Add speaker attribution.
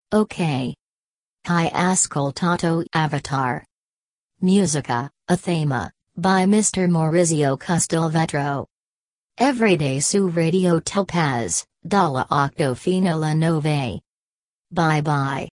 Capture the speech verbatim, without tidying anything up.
Speaker 1: Ok. Hai ascoltato Avatar. Musica, a thema, by mister Maurizio Castelvetro. Everyday su Radio Topaz, dalla otto fino alla nove. Bye bye.